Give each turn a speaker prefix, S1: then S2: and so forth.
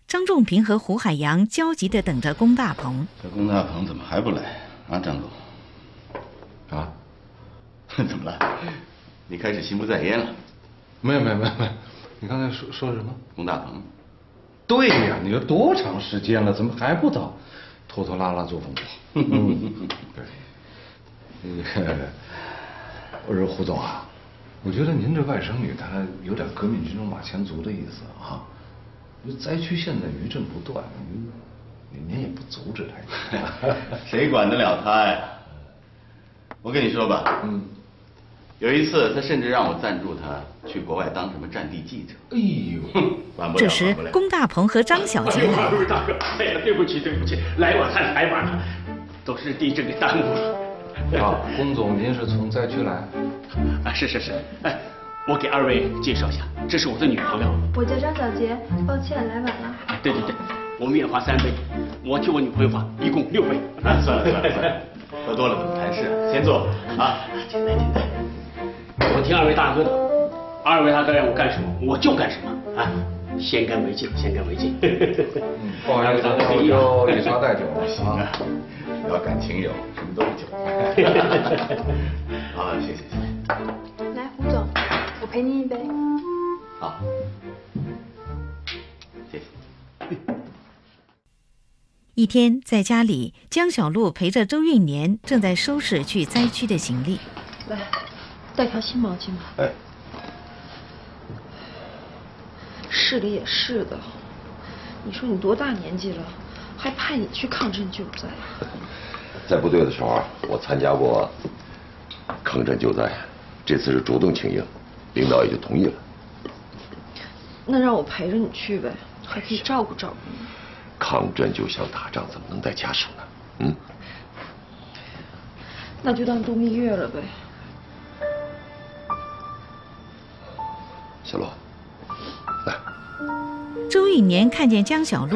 S1: 张仲平和胡海洋焦急地等着龚大鹏。
S2: 这龚大鹏怎么还不来啊，张总？啊？怎么了？你开始心不在焉了？
S3: 没有，你刚才说什么？
S2: 龚大鹏？
S3: 对呀，你说多长时间了，怎么还不到？拖拖拉拉作风不好。对。我说胡总啊，我觉得您这外甥女她有点革命军中马前卒的意思啊。灾区现在余震不断，您也不阻止她。
S2: 谁管得了她呀？我跟你说吧，有一次她甚至让我赞助她去国外当什么战地记者。
S3: 哎呦，
S2: 管不了。
S1: 这时，龚大鹏和张小杰来了。
S4: 大哥，哎呀，对不起，来晚了，都是地震给耽误了。
S3: 啊，龚总，您是从灾区来？
S4: 啊，是，哎，我给二位介绍一下，这是我的女朋友。
S5: 我叫张小杰，抱歉来晚了。
S4: 对，我们愿花3杯，我替我女朋友花，一共6杯。
S2: 算了，喝多了怎么谈事啊？先坐啊，
S4: 请来。我听二位大哥的，二位大哥让我干什么，我就干什么啊！先干为敬。
S3: 不好意思，我就以茶代酒。
S2: 行啊，聊感情友，什么都是酒。好，谢谢。
S5: 来，胡总，我陪您一杯。
S2: 好，谢谢。
S1: 一天，在家里，江小璐陪着周运年正在收拾去灾区的行李。
S5: 来，带条新毛巾吧。
S6: 哎，
S5: 市里也是的，你说你多大年纪了，还派你去抗震救灾？
S6: 在部队的时候，我参加过抗震救灾，这次是主动请缨，领导也就同意了。
S5: 那让我陪着你去呗，还可以照顾照顾你。
S6: 抗震就像打仗，怎么能带家属呢？
S5: 那就当度蜜月了呗。
S6: 小罗，来。
S1: 周运年看见江小璐